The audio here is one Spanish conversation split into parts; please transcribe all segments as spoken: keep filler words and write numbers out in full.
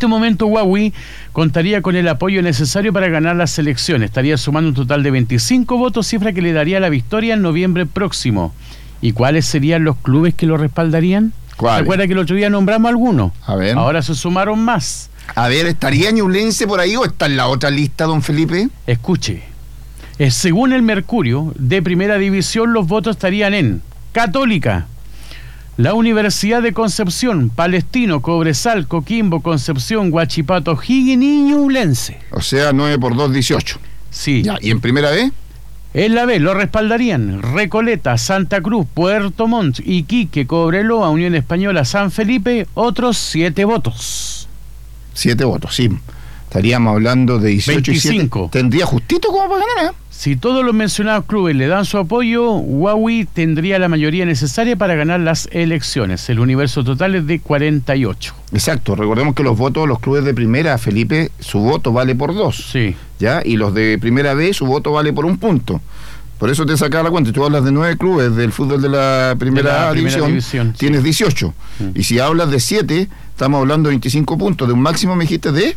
este momento Huawei contaría con el apoyo necesario para ganar las elecciones. Estaría sumando un total de veinticinco votos, cifra que le daría la victoria en noviembre próximo. ¿Y cuáles serían los clubes que lo respaldarían? ¿Cuáles? Recuerda que el otro día nombramos algunos. A ver. Ahora se sumaron más. A ver, ¿estaría Ñublense por ahí o está en la otra lista, don Felipe? Escuche. Eh, según el Mercurio, de primera división los votos estarían en Católica, la Universidad de Concepción, Palestino, Cobresal, Coquimbo, Concepción, Huachipato, O'Higgins y Ñublense. O sea, nueve por dos, dieciocho. Sí. Ya, ¿y en primera vez? En la B lo respaldarían Recoleta, Santa Cruz, Puerto Montt, Iquique, Cobreloa, Unión Española, San Felipe, otros siete votos. Siete votos, sí. Estaríamos hablando de dieciocho veinticinco. Y siete. ¿Tendría justito como para ganar, eh? Si todos los mencionados clubes le dan su apoyo, Huawei tendría la mayoría necesaria para ganar las elecciones. El universo total es de cuarenta y ocho. Exacto, recordemos que los votos de los clubes de primera, Felipe, su voto vale por dos. Sí. ¿Ya? Y los de primera B, su voto vale por un punto. Por eso te sacaba la cuenta. Tú hablas de nueve clubes del fútbol de la primera, de la primera división, división, tienes sí. dieciocho. Mm. Y si hablas de siete, estamos hablando de veinticinco puntos. De un máximo me dijiste de...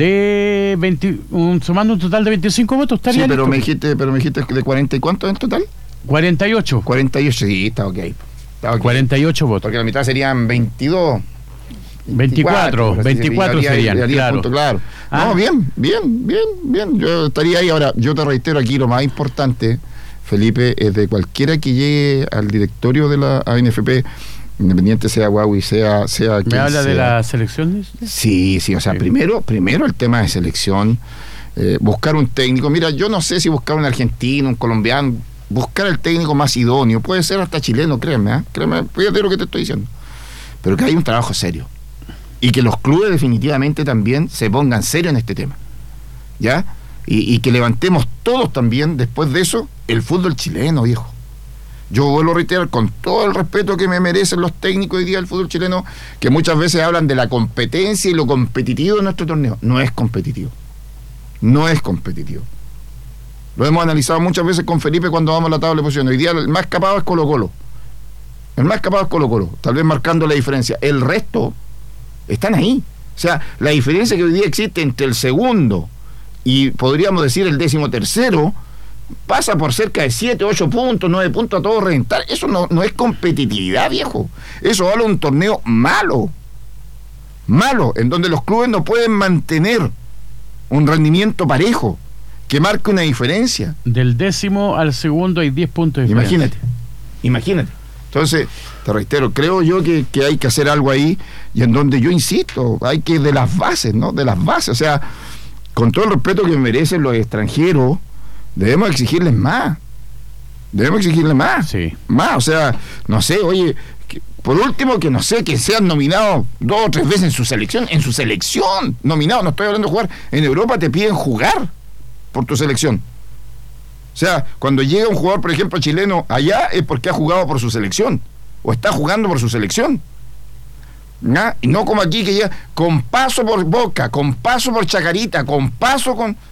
De veinte, un, sumando un total de veinticinco votos estaría. Sí, pero listo. me dijiste, pero me dijiste de cuarenta y cuántos en total. cuarenta y ocho. cuarenta y ocho, sí, está ok. Está okay. cuarenta y ocho votos. Porque la mitad serían veintidós. veinticuatro, veinticuatro, veinticuatro sí, serían, daría claro. Punto, claro. Ah. No, bien, bien, bien, bien. Yo estaría ahí. Ahora, yo te reitero aquí, lo más importante, Felipe, es de cualquiera que llegue al directorio de la A N F P, independiente sea Huawei, sea, sea ¿Me habla sea. de las selecciones? Sí, sí, o sea, sí. primero, primero el tema de selección, eh, buscar un técnico. Mira, yo no sé si buscar un argentino, un colombiano, buscar el técnico más idóneo, puede ser hasta chileno, créeme, ¿eh? créeme, fíjate lo que te estoy diciendo. Pero que hay un trabajo serio. Y que los clubes definitivamente también se pongan serio en este tema, ¿ya? Y, y que levantemos todos también, después de eso, el fútbol chileno, viejo. Yo vuelvo a reiterar, con todo el respeto que me merecen los técnicos hoy día del fútbol chileno, que muchas veces hablan de la competencia y lo competitivo de nuestro torneo. No es competitivo. No es competitivo. Lo hemos analizado muchas veces con Felipe cuando vamos a la tabla de posiciones. Hoy día el más capaz es Colo-Colo. El más capaz es Colo-Colo, tal vez marcando la diferencia. El resto están ahí. O sea, la diferencia que hoy día existe entre el segundo y podríamos decir el décimo tercero pasa por cerca de siete, ocho puntos, nueve puntos a todo reventar. Eso no, no es competitividad, viejo. Eso habla de un torneo malo. Malo, en donde los clubes no pueden mantener un rendimiento parejo que marque una diferencia. Del décimo al segundo hay diez puntos de diferencia. Imagínate, imagínate. Entonces, te reitero, creo yo que, que hay que hacer algo ahí, y en donde yo insisto, hay que de las bases, ¿no? De las bases, o sea, con todo el respeto que merecen los extranjeros, debemos exigirles más. Debemos exigirles más. Sí. Más, o sea, no sé, oye, que, por último, que no sé, que sean nominados dos o tres veces en su selección, en su selección, nominados, no estoy hablando de jugar. En Europa te piden jugar por tu selección. O sea, cuando llega un jugador, por ejemplo, chileno allá, es porque ha jugado por su selección, o está jugando por su selección. ¿Ah? Y no como aquí, que ya con paso por Boca, con paso por Chacarita, con paso con...